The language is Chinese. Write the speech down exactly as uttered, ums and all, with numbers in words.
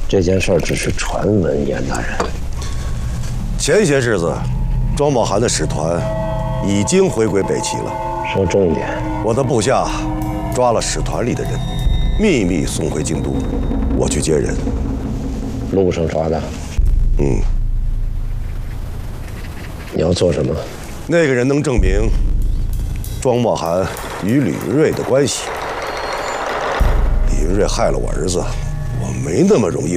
这件事儿只是传闻，严大人。 前些日子，庄茂涵的使团已经回归北齐了。 说重一点。 我的部下抓了使团里的人，秘密送回京都，我去接人。 路上抓的？ 嗯。 你要做什么？ 那个人能证明庄茂涵与李云瑞的关系。李云瑞害了我儿子，我没那么容易